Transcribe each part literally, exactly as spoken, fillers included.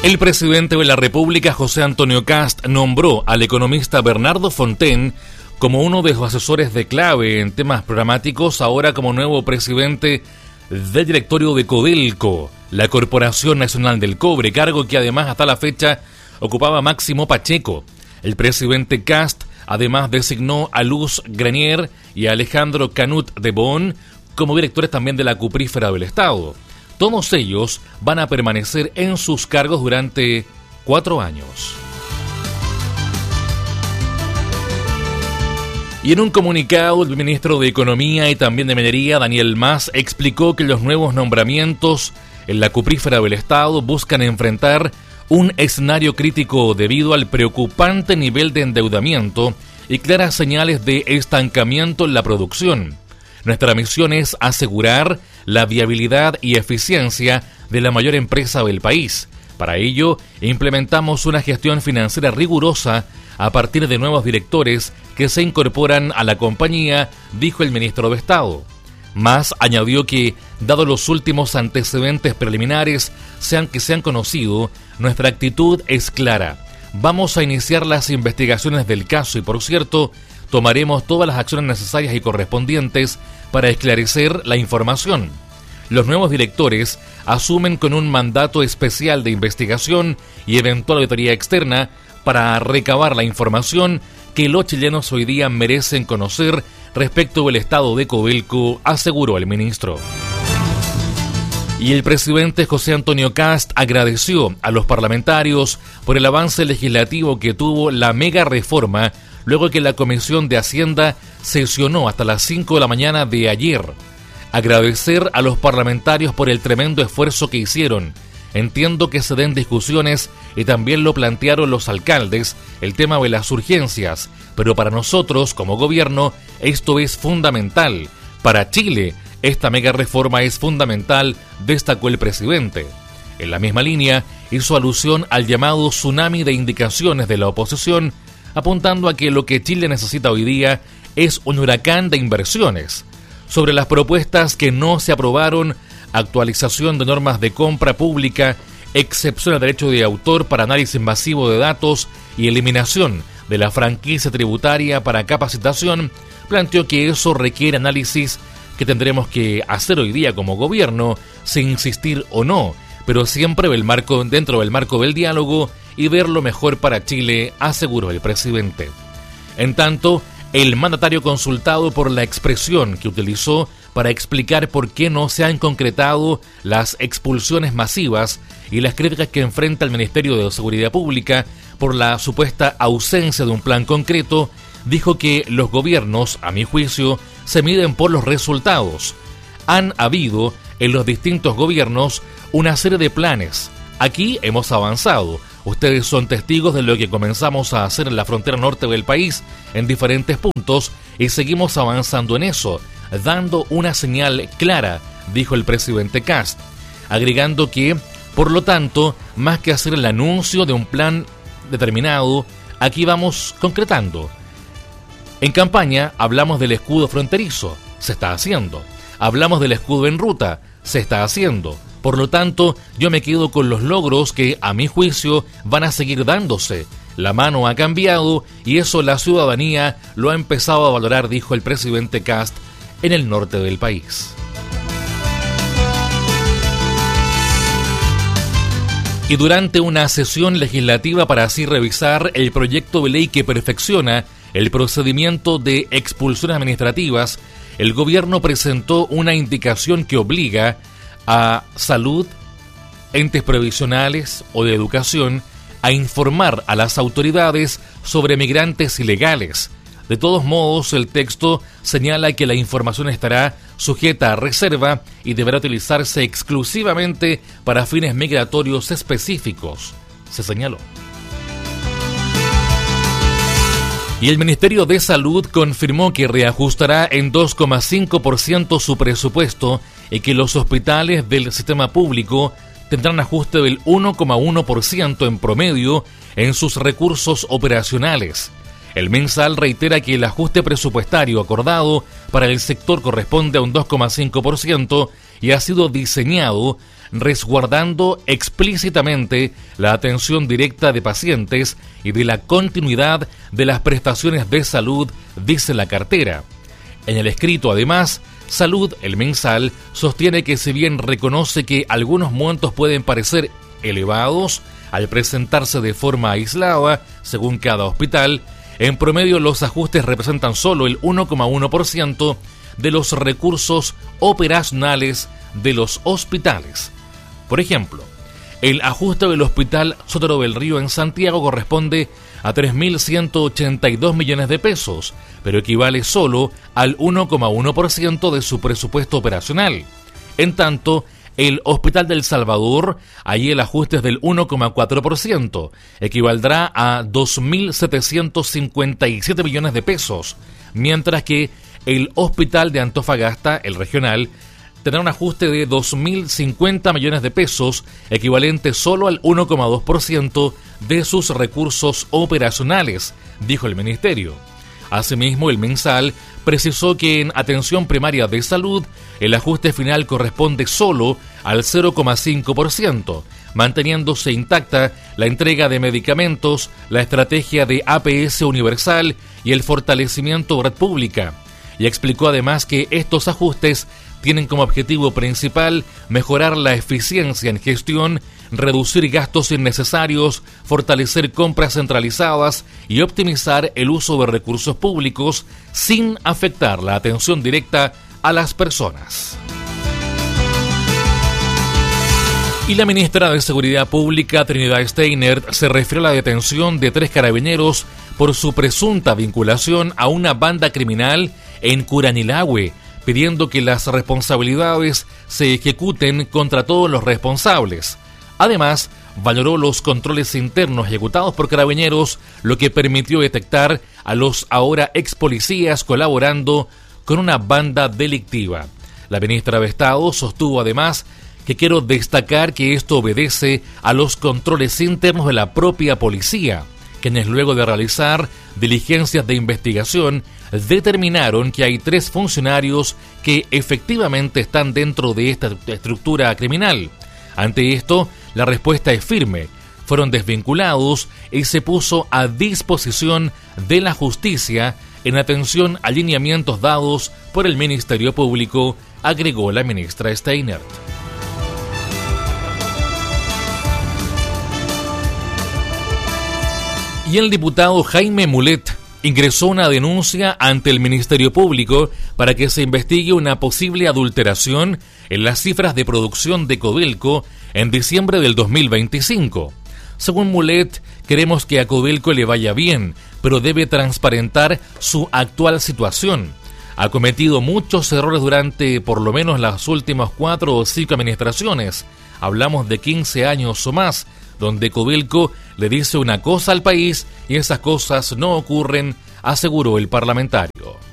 El presidente de la República, José Antonio Kast, nombró al economista Bernardo Fontaine como uno de sus asesores de clave en temas programáticos, ahora como nuevo presidente del directorio de Codelco, la Corporación Nacional del Cobre, cargo que además hasta la fecha ocupaba Máximo Pacheco. El presidente Kast además designó a Luz Grenier y a Alejandro Canut de Boon como directores también de la Cuprífera del Estado. Todos ellos van a permanecer en sus cargos durante cuatro años. Y en un comunicado, el ministro de Economía y también de Minería, Daniel Mas, explicó que los nuevos nombramientos en la Cuprífera del Estado buscan enfrentar un escenario crítico debido al preocupante nivel de endeudamiento y claras señales de estancamiento en la producción. Nuestra misión es asegurar la viabilidad y eficiencia de la mayor empresa del país. Para ello, implementamos una gestión financiera rigurosa a partir de nuevos directores que se incorporan a la compañía, dijo el ministro de Estado. Más añadió que, dado los últimos antecedentes preliminares sean que se han conocido, nuestra actitud es clara. Vamos a iniciar las investigaciones del caso y, por cierto, tomaremos todas las acciones necesarias y correspondientes para esclarecer la información. Los nuevos directores asumen con un mandato especial de investigación y eventual auditoría externa para recabar la información que los chilenos hoy día merecen conocer respecto del estado de Codelco, aseguró el ministro. Y el presidente José Antonio Kast agradeció a los parlamentarios por el avance legislativo que tuvo la mega reforma luego que la Comisión de Hacienda sesionó hasta las cinco de la mañana de ayer. Agradecer a los parlamentarios por el tremendo esfuerzo que hicieron. Entiendo que se den discusiones y también lo plantearon los alcaldes, el tema de las urgencias, pero para nosotros como gobierno esto es fundamental. Para Chile, esta mega reforma es fundamental, destacó el presidente. En la misma línea, hizo alusión al llamado tsunami de indicaciones de la oposición, apuntando a que lo que Chile necesita hoy día es un huracán de inversiones. Sobre las propuestas que no se aprobaron, actualización de normas de compra pública, excepción al derecho de autor para análisis masivo de datos y eliminación de la franquicia tributaria para capacitación, planteó que eso requiere análisis que tendremos que hacer hoy día como gobierno, sin insistir o no, pero siempre el marco, dentro del marco del diálogo y ver lo mejor para Chile, aseguró el presidente. En tanto, el mandatario consultado por la expresión que utilizó para explicar por qué no se han concretado las expulsiones masivas y las críticas que enfrenta el Ministerio de Seguridad Pública por la supuesta ausencia de un plan concreto, dijo que los gobiernos, a mi juicio, se miden por los resultados. Han habido en los distintos gobiernos una serie de planes. Aquí hemos avanzado. Ustedes son testigos de lo que comenzamos a hacer en la frontera norte del país en diferentes puntos y seguimos avanzando en eso, dando una señal clara, dijo el presidente Kast, agregando que, por lo tanto, más que hacer el anuncio de un plan determinado, aquí vamos concretando. En campaña hablamos del escudo fronterizo, se está haciendo. Hablamos del escudo en ruta, se está haciendo. Por lo tanto, yo me quedo con los logros que, a mi juicio, van a seguir dándose. La mano ha cambiado y eso la ciudadanía lo ha empezado a valorar, dijo el presidente Kast en el norte del país. Y durante una sesión legislativa para así revisar el proyecto de ley que perfecciona el procedimiento de expulsiones administrativas, el gobierno presentó una indicación que obliga a salud, entes previsionales o de educación a informar a las autoridades sobre migrantes ilegales. De todos modos, el texto señala que la información estará sujeta a reserva y deberá utilizarse exclusivamente para fines migratorios específicos, se señaló. Y el Ministerio de Salud confirmó que reajustará en dos coma cinco por ciento su presupuesto y que los hospitales del sistema público tendrán ajuste del uno coma uno por ciento en promedio en sus recursos operacionales. El mensal reitera que el ajuste presupuestario acordado para el sector corresponde a un dos coma cinco por ciento y ha sido diseñado resguardando explícitamente la atención directa de pacientes y de la continuidad de las prestaciones de salud, dice la cartera. En el escrito, además, Salud, el mensal, sostiene que si bien reconoce que algunos montos pueden parecer elevados al presentarse de forma aislada, según cada hospital, en promedio los ajustes representan solo el uno coma uno por ciento de los recursos operacionales de los hospitales. Por ejemplo, el ajuste del Hospital Sotero del Río en Santiago corresponde a tres mil ciento ochenta y dos millones de pesos, pero equivale solo al uno coma uno por ciento de su presupuesto operacional. En tanto, el Hospital del Salvador, allí el ajuste es del uno coma cuatro por ciento, equivaldrá a dos mil setecientos cincuenta y siete millones de pesos, mientras que el Hospital de Antofagasta, el regional, tendrá un ajuste de dos mil cincuenta millones de pesos, equivalente solo al uno coma dos por ciento de sus recursos operacionales, dijo el ministerio. Asimismo, el mensal precisó que en atención primaria de salud, el ajuste final corresponde solo al cero coma cinco por ciento, manteniéndose intacta la entrega de medicamentos, la estrategia de A P S universal y el fortalecimiento de red pública. Y explicó además que estos ajustes tienen como objetivo principal mejorar la eficiencia en gestión, reducir gastos innecesarios, fortalecer compras centralizadas y optimizar el uso de recursos públicos sin afectar la atención directa a las personas. Y la ministra de Seguridad Pública, Trinidad Steiner, se refirió a la detención de tres carabineros por su presunta vinculación a una banda criminal en Curanilahue, pidiendo que las responsabilidades se ejecuten contra todos los responsables. Además, valoró los controles internos ejecutados por carabineros, lo que permitió detectar a los ahora ex policías colaborando con una banda delictiva. La ministra de Estado sostuvo además que quiero destacar que esto obedece a los controles internos de la propia policía, quienes luego de realizar diligencias de investigación determinaron que hay tres funcionarios que efectivamente están dentro de esta estructura criminal. Ante esto, la respuesta es firme. Fueron desvinculados y se puso a disposición de la justicia en atención a lineamientos dados por el Ministerio Público, agregó la ministra Steiner. Y el diputado Jaime Mulet ingresó una denuncia ante el Ministerio Público para que se investigue una posible adulteración en las cifras de producción de Codelco en diciembre del dos mil veinticinco. Según Mulet, queremos que a Codelco le vaya bien, pero debe transparentar su actual situación. Ha cometido muchos errores durante por lo menos las últimas cuatro o cinco administraciones. Hablamos de quince años o más, donde Codelco le dice una cosa al país y esas cosas no ocurren, aseguró el parlamentario.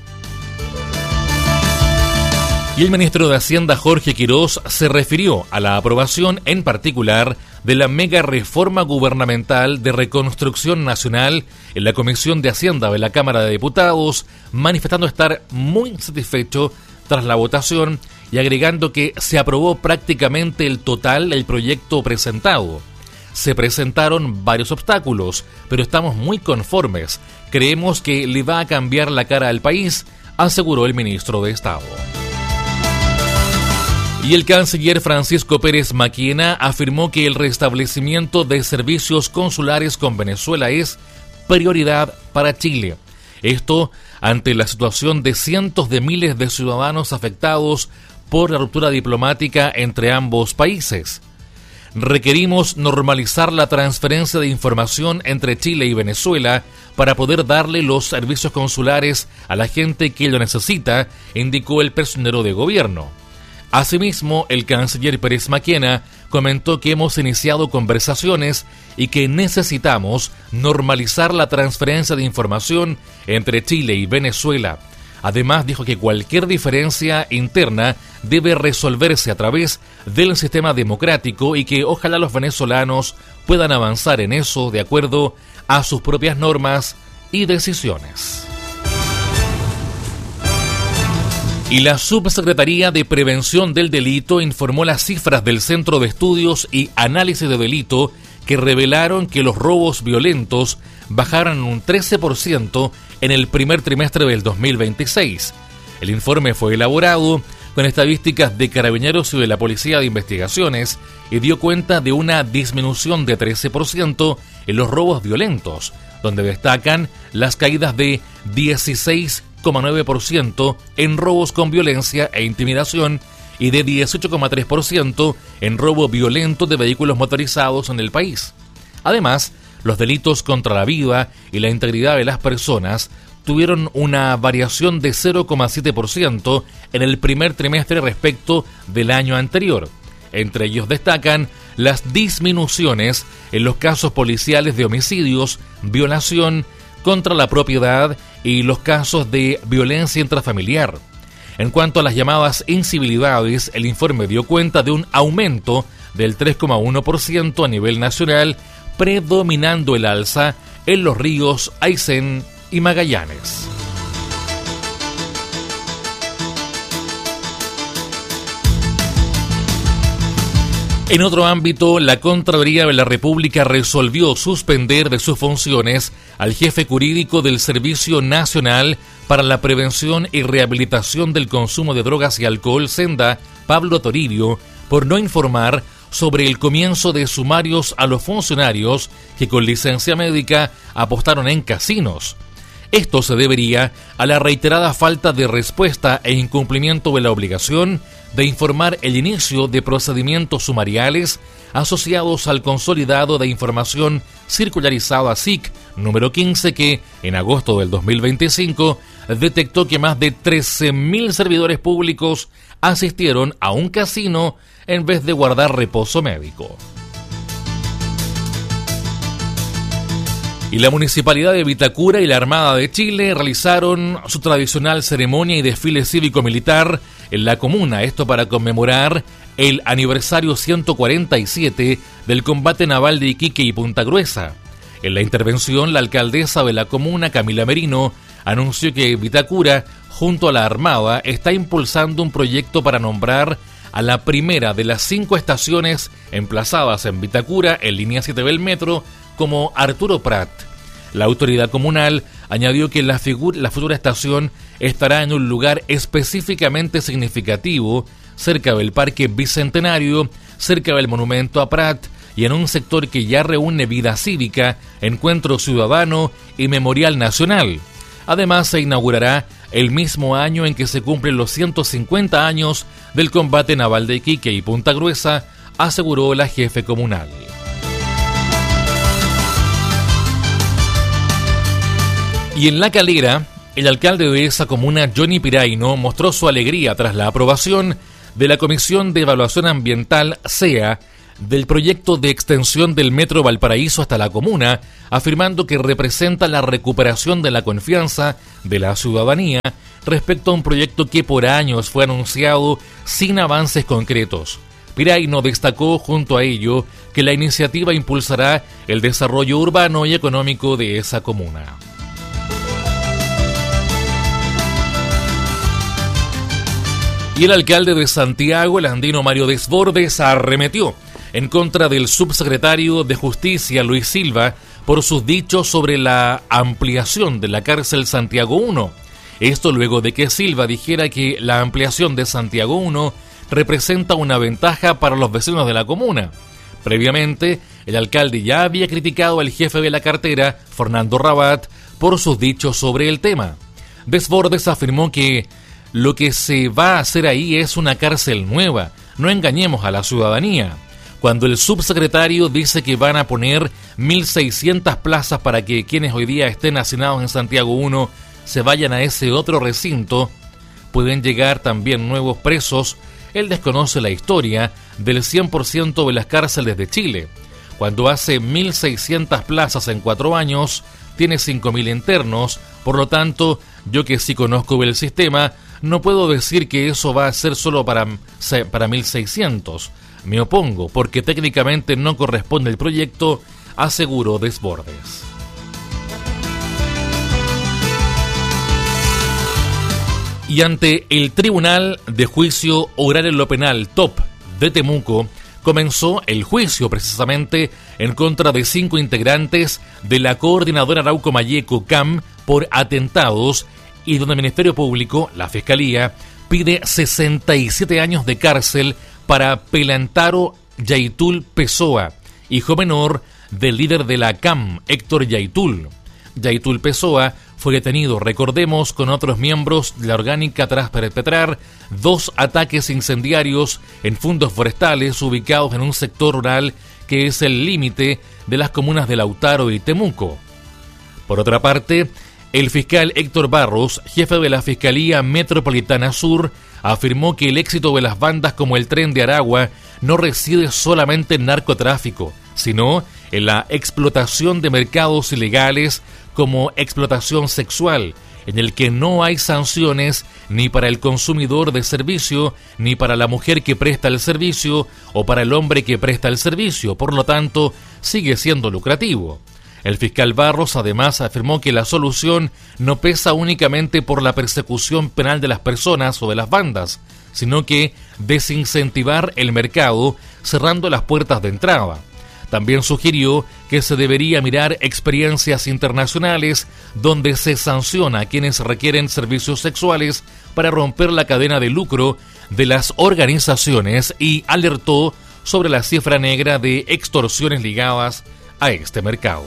Y el ministro de Hacienda, Jorge Quirós, se refirió a la aprobación en particular de la mega reforma gubernamental de reconstrucción nacional en la Comisión de Hacienda de la Cámara de Diputados, manifestando estar muy satisfecho tras la votación y agregando que se aprobó prácticamente el total del proyecto presentado. Se presentaron varios obstáculos, pero estamos muy conformes. Creemos que le va a cambiar la cara al país, aseguró el ministro de Estado. Y el canciller Francisco Pérez Maquina afirmó que el restablecimiento de servicios consulares con Venezuela es prioridad para Chile. Esto ante la situación de cientos de miles de ciudadanos afectados por la ruptura diplomática entre ambos países. Requerimos normalizar la transferencia de información entre Chile y Venezuela para poder darle los servicios consulares a la gente que lo necesita, indicó el personero de gobierno. Asimismo, el canciller Pérez Maquina comentó que hemos iniciado conversaciones y que necesitamos normalizar la transferencia de información entre Chile y Venezuela. Además, dijo que cualquier diferencia interna debe resolverse a través del sistema democrático y que ojalá los venezolanos puedan avanzar en eso de acuerdo a sus propias normas y decisiones. Y la Subsecretaría de Prevención del Delito informó las cifras del Centro de Estudios y Análisis de Delito que revelaron que los robos violentos bajaron un trece por ciento en el primer trimestre del dos mil veintiséis. El informe fue elaborado con estadísticas de Carabineros y de la Policía de Investigaciones y dio cuenta de una disminución de trece por ciento en los robos violentos, donde destacan las caídas de dieciséis coma nueve por ciento en robos con violencia e intimidación y de dieciocho coma tres por ciento en robo violento de vehículos motorizados en el país. Además, los delitos contra la vida y la integridad de las personas tuvieron una variación de cero coma siete por ciento en el primer trimestre respecto del año anterior. Entre ellos destacan las disminuciones en los casos policiales de homicidios, violación contra la propiedad y los casos de violencia intrafamiliar. En cuanto a las llamadas incivilidades, el informe dio cuenta de un aumento del tres coma uno por ciento a nivel nacional, predominando el alza en los ríos Aysén y Magallanes. En otro ámbito, la Contraloría de la República resolvió suspender de sus funciones al jefe jurídico del Servicio Nacional para la Prevención y Rehabilitación del Consumo de Drogas y Alcohol, Senda, Pablo Toribio, por no informar sobre el comienzo de sumarios a los funcionarios que con licencia médica apostaron en casinos. Esto se debería a la reiterada falta de respuesta e incumplimiento de la obligación de informar el inicio de procedimientos sumariales asociados al Consolidado de Información Circularizada S I C número quince que, en agosto del dos mil veinticinco, detectó que más de trece mil servidores públicos asistieron a un casino en vez de guardar reposo médico. Y la Municipalidad de Vitacura y la Armada de Chile realizaron su tradicional ceremonia y desfile cívico-militar en la comuna, esto para conmemorar el aniversario ciento cuarenta y siete del combate naval de Iquique y Punta Gruesa. En la intervención, la alcaldesa de la comuna, Camila Merino, anunció que Vitacura, junto a la Armada, está impulsando un proyecto para nombrar a la primera de las cinco estaciones emplazadas en Vitacura, en línea siete del metro, como Arturo Prat. La autoridad comunal añadió que la, figu- la futura estación estará en un lugar específicamente significativo, cerca del Parque Bicentenario, cerca del Monumento a Prat y en un sector que ya reúne vida cívica, encuentro ciudadano y memorial nacional. Además, se inaugurará el mismo año en que se cumplen los ciento cincuenta años del combate naval de Iquique y Punta Gruesa, aseguró la jefe comunal. Y en La Calera, el alcalde de esa comuna, Johnny Piraino, mostró su alegría tras la aprobación de la Comisión de Evaluación Ambiental, C E A, del proyecto de extensión del Metro Valparaíso hasta la comuna, afirmando que representa la recuperación de la confianza de la ciudadanía respecto a un proyecto que por años fue anunciado sin avances concretos. Piraino destacó junto a ello que la iniciativa impulsará el desarrollo urbano y económico de esa comuna. Y el alcalde de Santiago, el andino Mario Desbordes, arremetió en contra del subsecretario de Justicia, Luis Silva, por sus dichos sobre la ampliación de la cárcel Santiago uno. Esto luego de que Silva dijera que la ampliación de Santiago uno representa una ventaja para los vecinos de la comuna. Previamente, el alcalde ya había criticado al jefe de la cartera, Fernando Rabat, por sus dichos sobre el tema. Desbordes afirmó que lo que se va a hacer ahí es una cárcel nueva, no engañemos a la ciudadanía. Cuando el subsecretario dice que van a poner mil seiscientas plazas para que quienes hoy día estén hacinados en Santiago uno se vayan a ese otro recinto, pueden llegar también nuevos presos. Él desconoce la historia del cien por ciento de las cárceles de Chile. Cuando hace mil seiscientas plazas en cuatro años, tiene cinco mil internos, por lo tanto, yo que sí conozco el sistema, no puedo decir que eso va a ser solo para, para mil seiscientos. Me opongo porque técnicamente no corresponde el proyecto, aseguró Desbordes. Y ante el Tribunal de Juicio Oral en lo Penal T O P de Temuco, comenzó el juicio precisamente en contra de cinco integrantes de la Coordinadora Arauco Mayeco C A M por atentados y donde el Ministerio Público, la Fiscalía, pide sesenta y siete años de cárcel para Pelantaro Yaitul Pessoa, hijo menor del líder de la C A M, Héctor Yaitul. Yaitul Pessoa fue detenido, recordemos, con otros miembros de la orgánica tras perpetrar dos ataques incendiarios en fundos forestales ubicados en un sector rural que es el límite de las comunas de Lautaro y Temuco. Por otra parte, el fiscal Héctor Barros, jefe de la Fiscalía Metropolitana Sur, afirmó que el éxito de las bandas como el Tren de Aragua no reside solamente en narcotráfico, sino en la explotación de mercados ilegales como explotación sexual, en el que no hay sanciones ni para el consumidor de servicio, ni para la mujer que presta el servicio o para el hombre que presta el servicio, por lo tanto, sigue siendo lucrativo. El fiscal Barros además afirmó que la solución no pesa únicamente por la persecución penal de las personas o de las bandas, sino que desincentivar el mercado cerrando las puertas de entrada. También sugirió que se debería mirar experiencias internacionales donde se sanciona a quienes requieren servicios sexuales para romper la cadena de lucro de las organizaciones y alertó sobre la cifra negra de extorsiones ligadas a este mercado.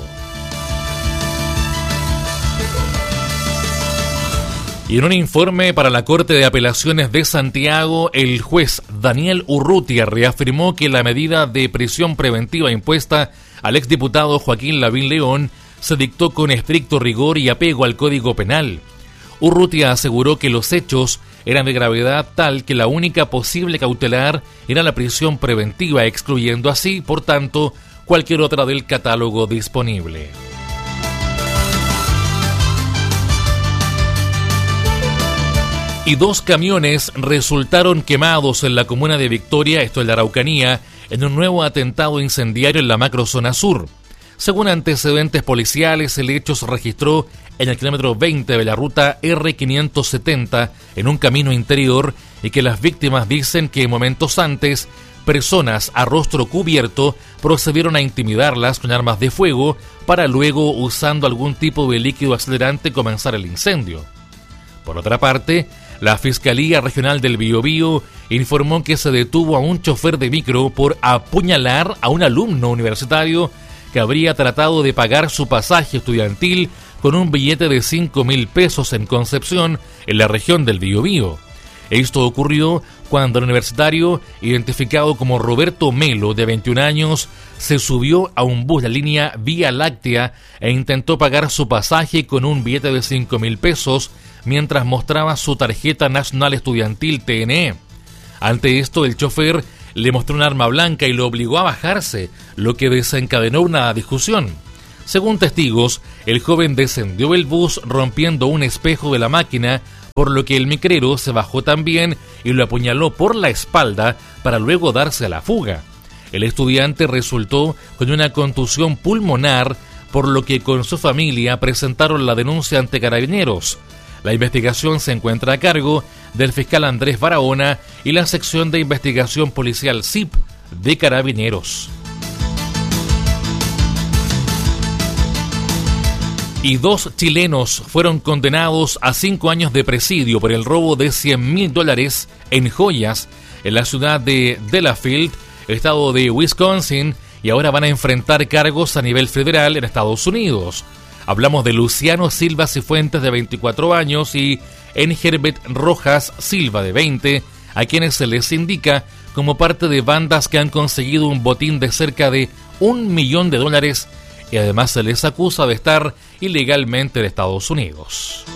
Y en un informe para la Corte de Apelaciones de Santiago, el juez Daniel Urrutia reafirmó que la medida de prisión preventiva impuesta al exdiputado Joaquín Lavín León se dictó con estricto rigor y apego al Código Penal. Urrutia aseguró que los hechos eran de gravedad tal que la única posible cautelar era la prisión preventiva, excluyendo así, por tanto, cualquier otra del catálogo disponible. Y dos camiones resultaron quemados en la comuna de Victoria, esto es la Araucanía, en un nuevo atentado incendiario en la macrozona sur. Según antecedentes policiales, el hecho se registró en el kilómetro veinte de la ruta erre quinientos setenta, en un camino interior, y que las víctimas dicen que momentos antes, personas a rostro cubierto procedieron a intimidarlas con armas de fuego para luego, usando algún tipo de líquido acelerante, comenzar el incendio. Por otra parte, la Fiscalía Regional del Biobío informó que se detuvo a un chofer de micro por apuñalar a un alumno universitario que habría tratado de pagar su pasaje estudiantil con un billete de cinco mil pesos en Concepción, en la región del Biobío. Esto ocurrió cuando el universitario, identificado como Roberto Melo, de veintiún años, se subió a un bus de la línea Vía Láctea e intentó pagar su pasaje con un billete de cinco mil pesos mientras mostraba su tarjeta nacional estudiantil T N E. Ante esto, el chofer le mostró un arma blanca y lo obligó a bajarse, lo que desencadenó una discusión. Según testigos, el joven descendió del bus rompiendo un espejo de la máquina, por lo que el micrero se bajó también y lo apuñaló por la espalda para luego darse a la fuga. El estudiante resultó con una contusión pulmonar, por lo que con su familia presentaron la denuncia ante Carabineros. La investigación se encuentra a cargo del fiscal Andrés Barahona y la sección de investigación policial S I P de Carabineros. Y dos chilenos fueron condenados a cinco años de presidio por el robo de cien mil dólares en joyas en la ciudad de Delafield, estado de Wisconsin, y ahora van a enfrentar cargos a nivel federal en Estados Unidos. Hablamos de Luciano Silva Cifuentes, de veinticuatro años, y Engerbet Rojas Silva, de veinte, a quienes se les indica como parte de bandas que han conseguido un botín de cerca de un millón de dólares, y además se les acusa de estar ilegalmente en Estados Unidos.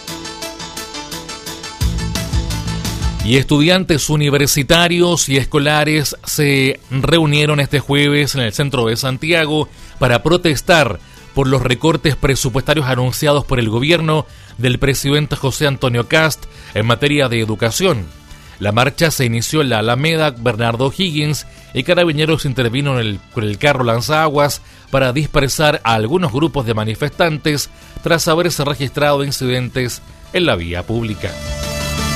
Y estudiantes universitarios y escolares se reunieron este jueves en el centro de Santiago para protestar por los recortes presupuestarios anunciados por el gobierno del presidente José Antonio Kast en materia de educación. La marcha se inició en la Alameda Bernardo Higgins y Carabineros intervino en el, con el carro lanzaguas para dispersar a algunos grupos de manifestantes tras haberse registrado incidentes en la vía pública.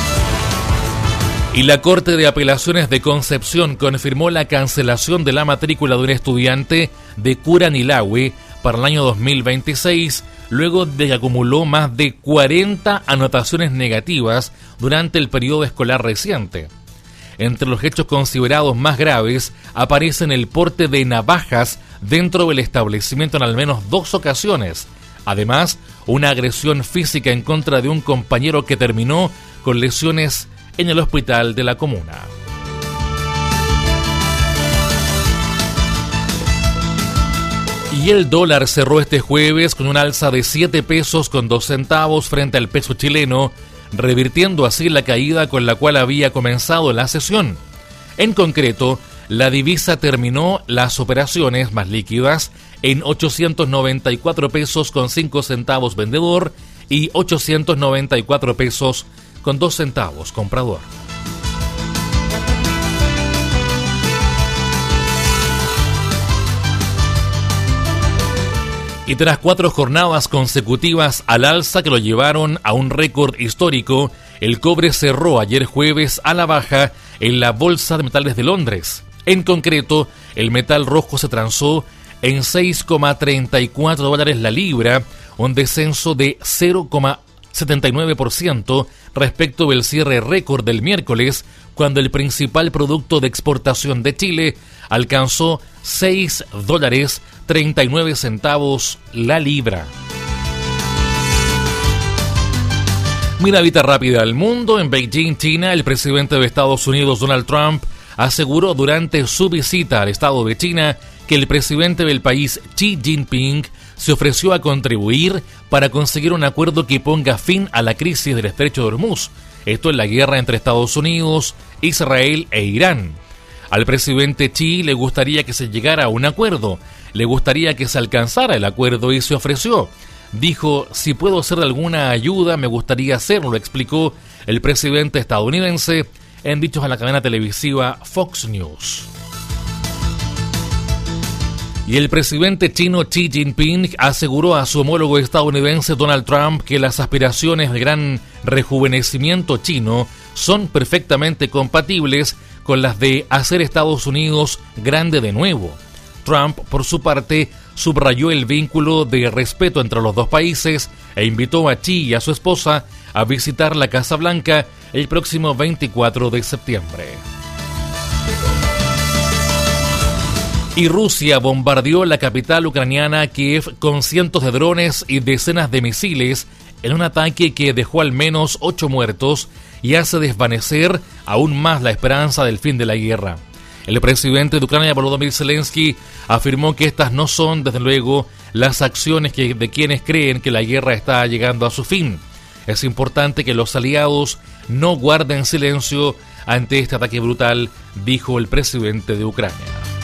Y la Corte de Apelaciones de Concepción confirmó la cancelación de la matrícula de un estudiante de Curanilahue para el año dos mil veintiséis, luego de que acumuló más de cuarenta anotaciones negativas durante el periodo escolar reciente. Entre los hechos considerados más graves aparecen el porte de navajas dentro del establecimiento en al menos dos ocasiones. Además, una agresión física en contra de un compañero que terminó con lesiones en el hospital de la comuna. Y el dólar cerró este jueves con un alza de siete pesos con dos centavos frente al peso chileno, revirtiendo así la caída con la cual había comenzado la sesión. En concreto, la divisa terminó las operaciones más líquidas en ochocientos noventa y cuatro pesos con cinco centavos vendedor y ochocientos noventa y cuatro pesos con dos centavos comprador. Y tras cuatro jornadas consecutivas al alza que lo llevaron a un récord histórico, el cobre cerró ayer jueves a la baja en la Bolsa de Metales de Londres. En concreto, el metal rojo se transó en seis coma treinta y cuatro dólares la libra, un descenso de cero coma setenta y nueve por ciento respecto del cierre récord del miércoles, cuando el principal producto de exportación de Chile alcanzó seis dólares treinta y nueve centavos la libra. Miradita rápida al mundo. En Beijing, China, el presidente de Estados Unidos, Donald Trump, aseguró durante su visita al estado de China que el presidente del país, Xi Jinping, se ofreció a contribuir para conseguir un acuerdo que ponga fin a la crisis del estrecho de Hormuz. Esto en la guerra entre Estados Unidos, Israel e Irán. Al presidente Xi le gustaría que se llegara a un acuerdo, le gustaría que se alcanzara el acuerdo y se ofreció. Dijo, si puedo ser de alguna ayuda, me gustaría hacerlo, explicó el presidente estadounidense en dichos a la cadena televisiva Fox News. Y el presidente chino Xi Jinping aseguró a su homólogo estadounidense Donald Trump que las aspiraciones de gran rejuvenecimiento chino son perfectamente compatibles con las de hacer Estados Unidos grande de nuevo. Trump, por su parte, subrayó el vínculo de respeto entre los dos países e invitó a Xi y a su esposa a visitar la Casa Blanca el próximo veinticuatro de septiembre. Y Rusia bombardeó la capital ucraniana Kiev con cientos de drones y decenas de misiles en un ataque que dejó al menos ocho muertos y hace desvanecer aún más la esperanza del fin de la guerra. El presidente de Ucrania, Volodymyr Zelensky, afirmó que estas no son, desde luego, las acciones que, de quienes creen que la guerra está llegando a su fin. Es importante que los aliados no guarden silencio ante este ataque brutal, dijo el presidente de Ucrania.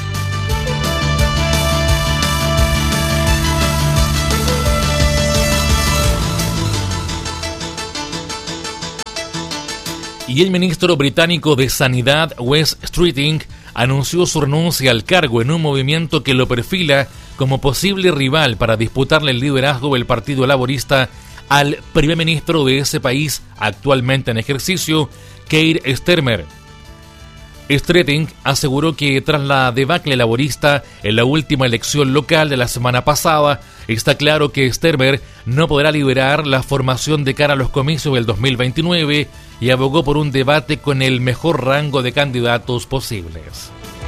Y el ministro británico de Sanidad, Wes Streeting, anunció su renuncia al cargo en un movimiento que lo perfila como posible rival para disputarle el liderazgo del Partido Laborista al primer ministro de ese país actualmente en ejercicio, Keir Starmer. Streeting aseguró que tras la debacle laborista en la última elección local de la semana pasada, está claro que Starmer no podrá liderar la formación de cara a los comicios del dos mil veintinueve y abogó por un debate con el mejor rango de candidatos posibles.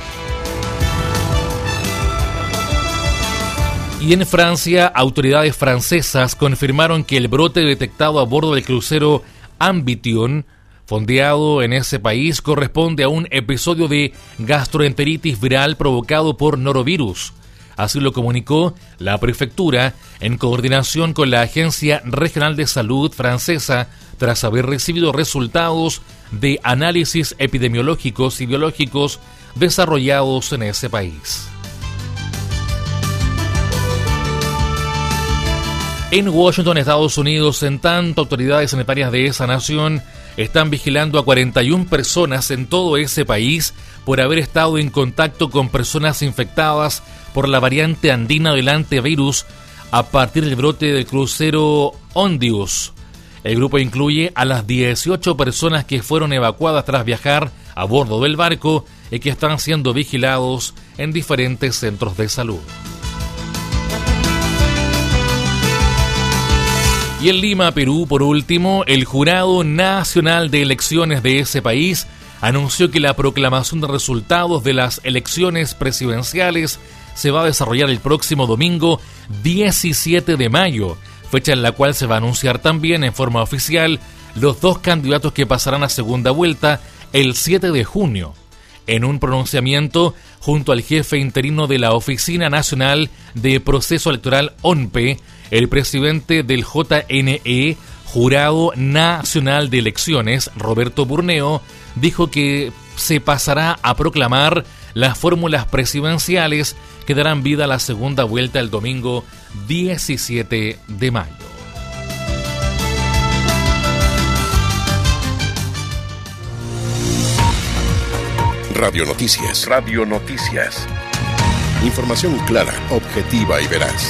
Y en Francia, autoridades francesas confirmaron que el brote detectado a bordo del crucero Ambition, fondeado en ese país, corresponde a un episodio de gastroenteritis viral provocado por norovirus. Así lo comunicó la prefectura en coordinación con la Agencia Regional de Salud francesa tras haber recibido resultados de análisis epidemiológicos y biológicos desarrollados en ese país. En Washington, Estados Unidos, en tanto, autoridades sanitarias de esa nación están vigilando a cuarenta y una personas en todo ese país por haber estado en contacto con personas infectadas por la variante andina del antivirus a partir del brote del crucero Ondius. El grupo incluye a las dieciocho personas que fueron evacuadas tras viajar a bordo del barco y que están siendo vigilados en diferentes centros de salud. Y en Lima, Perú, por último, el Jurado Nacional de Elecciones de ese país anunció que la proclamación de resultados de las elecciones presidenciales se va a desarrollar el próximo domingo diecisiete de mayo, fecha en la cual se va a anunciar también en forma oficial los dos candidatos que pasarán a segunda vuelta el siete de junio. En un pronunciamiento junto al jefe interino de la Oficina Nacional de Proceso Electoral O N P E, el presidente del J N E, Jurado Nacional de Elecciones, Roberto Burneo, dijo que se pasará a proclamar las fórmulas presidenciales que darán vida a la segunda vuelta el domingo diecisiete de mayo. Radio Noticias. Radio Noticias. Información clara, objetiva y veraz.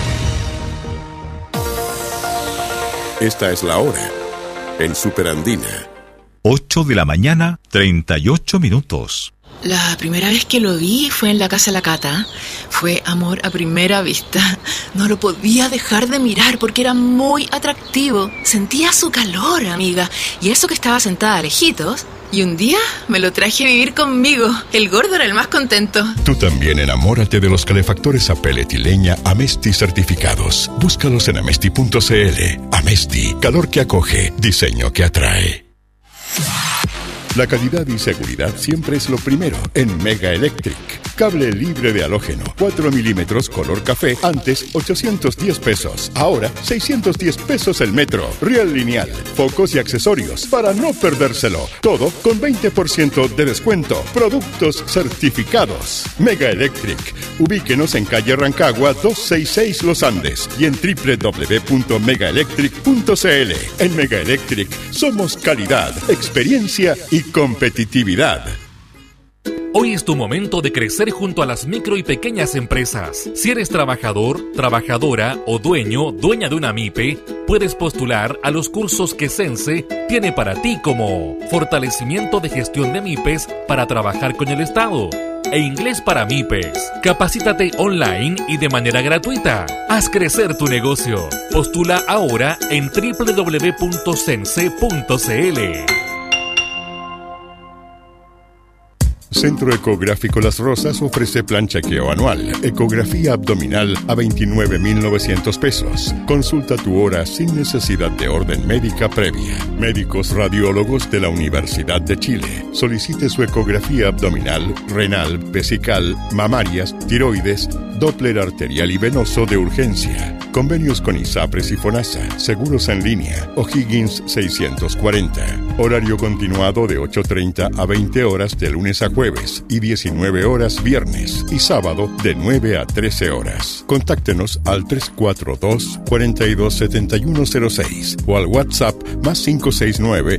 Esta es la hora en Super Andina. ocho de la mañana, treinta y ocho minutos. La primera vez que lo vi fue en la casa de la Cata. Fue amor a primera vista. No lo podía dejar de mirar porque era muy atractivo. Sentía su calor, amiga. Y eso que estaba sentada lejitos. Y un día me lo traje a vivir conmigo. El gordo era el más contento. Tú también enamórate de los calefactores a pellet y leña Amesti certificados. Búscalos en amesti punto c l. Amesti, calor que acoge, diseño que atrae. La calidad y seguridad siempre es lo primero en Mega Electric. Cable libre de halógeno, cuatro milímetros color café, antes ochocientos diez pesos, ahora seiscientos diez pesos el metro. Riel lineal, focos y accesorios para no perdérselo. Todo con veinte por ciento de descuento. Productos certificados. Mega Electric. Ubíquenos en calle Rancagua doscientos sesenta y seis Los Andes y en doble u doble u doble u punto mega electric punto c l. En Mega Electric somos calidad, experiencia y competitividad. Hoy es tu momento de crecer junto a las micro y pequeñas empresas. Si eres trabajador, trabajadora o dueño, dueña de una MIPE, puedes postular a los cursos que Sense tiene para ti, como fortalecimiento de gestión de MIPES para trabajar con el Estado e inglés para MIPES. Capacítate online y de manera gratuita. Haz crecer tu negocio. Postula ahora en doble u doble u doble u punto sense punto c l. Centro Ecográfico Las Rosas ofrece plan chequeo anual, ecografía abdominal a veintinueve mil novecientos pesos. Consulta tu hora sin necesidad de orden médica previa. Médicos radiólogos de la Universidad de Chile. Solicite su ecografía abdominal, renal, vesical, mamarias, tiroides, Doppler arterial y venoso de urgencia. Convenios con ISAPRES y FONASA. Seguros en línea. O'Higgins seiscientos cuarenta. Horario continuado de ocho treinta a veinte horas de lunes a jueves y diecinueve horas viernes y sábado de nueve a trece horas. Contáctenos al tres cuatro dos, cuatro dos siete uno cero seis o al WhatsApp más cinco seis nueve,